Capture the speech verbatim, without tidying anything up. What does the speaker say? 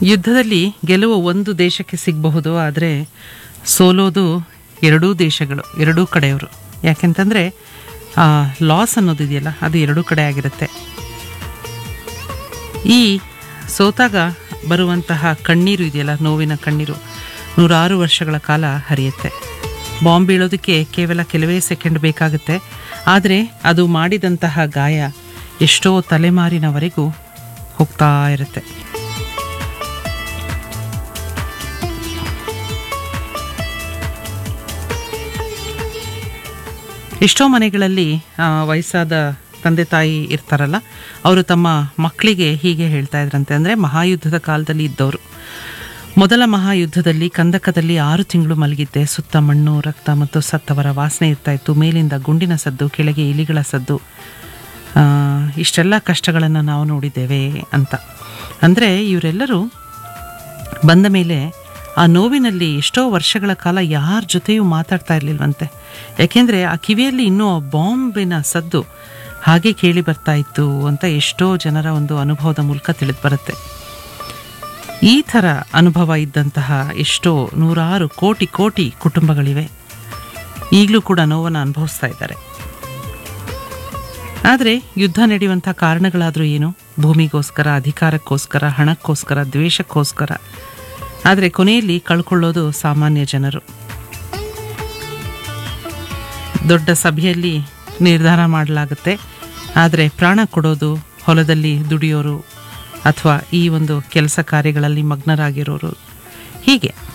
ಯುದ್ಧದಲ್ಲಿ ಗೆಲುವು ಒಂದು ದೇಶಕ್ಕೆ ಸಿಗಬಹುದು, ಆದರೆ ಸೋಲೋದು ಎರಡೂ ದೇಶಗಳು, ಎರಡೂ ಕಡೆಯವರು. ಯಾಕೆಂತಂದರೆ ಲಾಸ್ ಅನ್ನೋದಿದೆಯಲ್ಲ, ಅದು ಎರಡೂ ಕಡೆ ಆಗಿರುತ್ತೆ. ಈ ಸೋತಾಗ ಬರುವಂತಹ ಕಣ್ಣೀರು ಇದೆಯಲ್ಲ, ನೋವಿನ ಕಣ್ಣೀರು ನೂರಾರು ವರ್ಷಗಳ ಕಾಲ ಹರಿಯುತ್ತೆ. ಬಾಂಬ್ ಬೀಳೋದಕ್ಕೆ ಕೇವಲ ಕೆಲವೇ ಸೆಕೆಂಡ್ ಬೇಕಾಗುತ್ತೆ, ಆದರೆ ಅದು ಮಾಡಿದಂತಹ ಗಾಯ ಎಷ್ಟೋ ತಲೆಮಾರಿನವರೆಗೂ ಹೋಗ್ತಾ ಇರುತ್ತೆ. ಎಷ್ಟೋ ಮನೆಗಳಲ್ಲಿ ವಯಸ್ಸಾದ ತಂದೆ ತಾಯಿ ಇರ್ತಾರಲ್ಲ, ಅವರು ತಮ್ಮ ಮಕ್ಕಳಿಗೆ ಹೀಗೆ ಹೇಳ್ತಾ ಇದ್ರಂತೆ. ಅಂದರೆ ಮಹಾಯುದ್ಧದ ಕಾಲದಲ್ಲಿ ಇದ್ದವರು, ಮೊದಲ ಮಹಾಯುದ್ಧದಲ್ಲಿ ಕಂದಕದಲ್ಲಿ ಆರು ತಿಂಗಳು ಮಲಗಿದ್ದೆ, ಸುತ್ತ ಮಣ್ಣು ರಕ್ತ ಮತ್ತು ಸತ್ತವರ ವಾಸನೆ ಇರ್ತಾ ಇತ್ತು, ಮೇಲಿಂದ ಗುಂಡಿನ ಸದ್ದು, ಕೆಳಗೆ ಇಲಿಗಳ ಸದ್ದು, ಇಷ್ಟೆಲ್ಲ ಕಷ್ಟಗಳನ್ನು ನಾವು ನೋಡಿದ್ದೇವೆ ಅಂತ. ಅಂದರೆ ಇವರೆಲ್ಲರೂ ಬಂದ ಮೇಲೆ ಆ ನೋವಿನಲ್ಲಿ ಎಷ್ಟೋ ವರ್ಷಗಳ ಕಾಲ ಯಾರ ಜೊತೆಯೂ ಮಾತಾಡ್ತಾ ಇರಲಿಲ್ವಂತೆ. ಯಾಕೆಂದರೆ ಆ ಕಿವಿಯಲ್ಲಿ ಇನ್ನೂ ಆ ಬಾಂಬಿನ ಸದ್ದು ಹಾಗೆ ಕೇಳಿ ಬರ್ತಾ ಇತ್ತು ಅಂತ ಎಷ್ಟೋ ಜನರ ಒಂದು ಅನುಭವದ ಮೂಲಕ ತಿಳಿದು ಬರುತ್ತೆ. ಈ ಥರ ಅನುಭವ ಇದ್ದಂತಹ ಎಷ್ಟೋ ನೂರಾರು ಕೋಟಿ ಕೋಟಿ ಕುಟುಂಬಗಳಿವೆ, ಈಗಲೂ ಕೂಡ ನೋವನ್ನು ಅನುಭವಿಸ್ತಾ ಇದ್ದಾರೆ. ಆದರೆ ಯುದ್ಧ ನಡೆಯುವಂಥ ಕಾರಣಗಳಾದರೂ ಏನು? ಭೂಮಿಗೋಸ್ಕರ, ಅಧಿಕಾರಕ್ಕೋಸ್ಕರ, ಹಣಕ್ಕೋಸ್ಕರ, ದ್ವೇಷಕ್ಕೋಸ್ಕರ. ಆದರೆ ಕೊನೆಯಲ್ಲಿ ಕಳ್ಕೊಳ್ಳೋದು ಸಾಮಾನ್ಯ ಜನರು. ದೊಡ್ಡ ಸಭೆಯಲ್ಲಿ ನಿರ್ಧಾರ ಮಾಡಲಾಗುತ್ತೆ, ಆದರೆ ಪ್ರಾಣ ಕೊಡೋದು ಹೊಲದಲ್ಲಿ ದುಡಿಯೋರು ಅಥವಾ ಈ ಒಂದು ಕೆಲಸ ಕಾರ್ಯಗಳಲ್ಲಿ ಮಗ್ನರಾಗಿರೋರು, ಹೀಗೆ